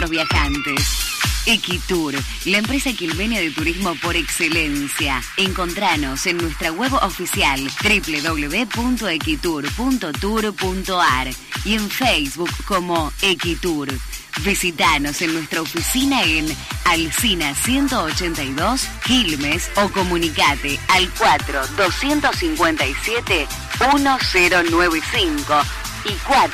nuestros viajantes. Equitur, la empresa quilmenia de turismo por excelencia. Encontranos en nuestra web oficial www.equitur.tour.ar y en Facebook como Equitur. Visítanos en nuestra oficina en Alsina 182, Quilmes, o comunicate al 4-257-1095 y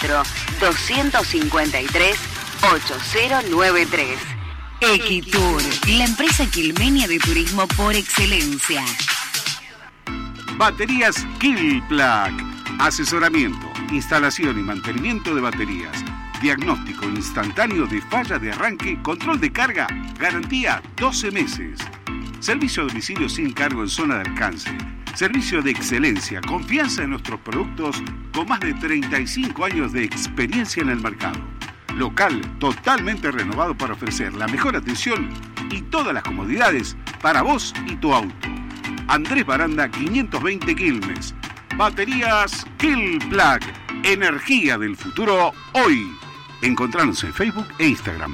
4-253-8093. Equitur, la empresa quilmenia de turismo por excelencia. Baterías Killplug. Asesoramiento, instalación y mantenimiento de baterías. Diagnóstico instantáneo de falla de arranque, control de carga, garantía 12 meses. Servicio a domicilio sin cargo en zona de alcance. Servicio de excelencia, confianza en nuestros productos con más de 35 años de experiencia en el mercado. Local totalmente renovado para ofrecer la mejor atención y todas las comodidades para vos y tu auto. Andrés Baranda 520 Quilmes. Baterías Killplug. Energía del futuro hoy. Encontrarnos en Facebook e Instagram.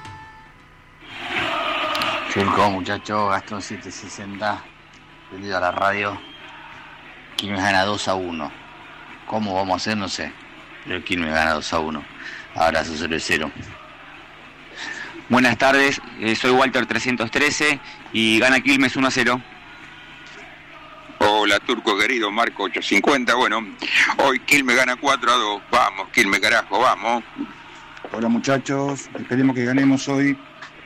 Chulco, muchachos, Gastón 760. Venido a la radio. Quilmes gana 2-1. ¿Cómo vamos a hacer? No sé. Pero Quilmes gana 2-1. Abrazo 0-0. Buenas tardes, soy Walter 313 y gana Quilmes 1-0. Hola, Turco querido, Marco 850. Bueno, hoy Quilmes gana 4-2. Vamos, Quilmes, carajo, vamos. Hola, muchachos. Esperemos que ganemos hoy.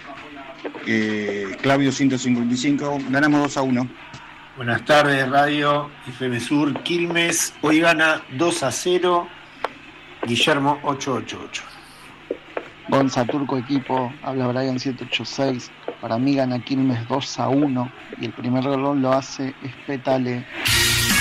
Claudio 155. Ganamos 2-1. Buenas tardes, Radio FM Sur. Quilmes hoy gana 2-0. Guillermo 888. Gonza, Turco equipo, habla Brian 786. Para mí gana Quilmes 2-1 y el primer gol lo hace Espetale.